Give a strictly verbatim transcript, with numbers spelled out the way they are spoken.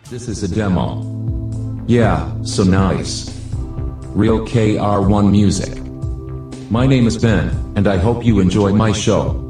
This is a demo. Yeah, so nice. Real K R one music. My name is Ben, and I hope you enjoy my show.